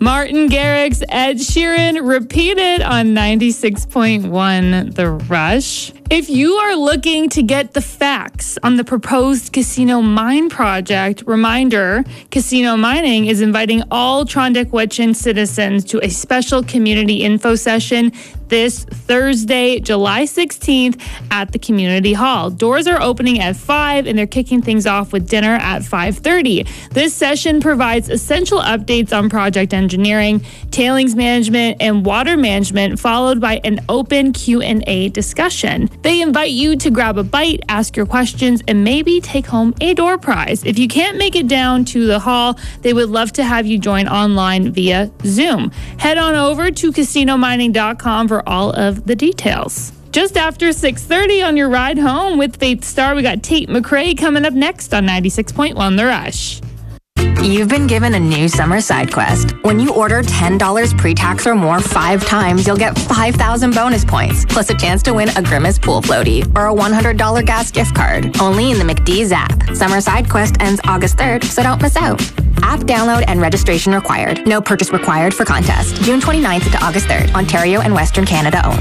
Martin Garrix, Ed Sheeran, Repeated on 96.1 The Rush. If you are looking to get the facts on the proposed Casino Mine project, reminder, Casino Mining is inviting all Trondheim citizens to a special community info session this Thursday, July 16th at the Community Hall. Doors are opening at 5 and they're kicking things off with dinner at 5:30. This session provides essential updates on project engineering, tailings management, and water management, followed by an open Q&A discussion. They invite you to grab a bite, ask your questions, and maybe take home a door prize. If you can't make it down to the hall, they would love to have you join online via Zoom. Head on over to CasinoMining.com for all of the details. Just after 6:30 on your ride home with Faith Star, we got Tate McRae coming up next on 96.1 The Rush. You've been given a new summer side quest. When you order $10 pre-tax or more 5 times, you'll get 5,000 bonus points, plus a chance to win a Grimace pool floaty or a $100 gas gift card. Only in the McDee's app. Summer side quest ends August 3rd, so don't miss out. App download and registration required. No purchase required for contest. June 29th to August 3rd. Ontario and Western Canada only.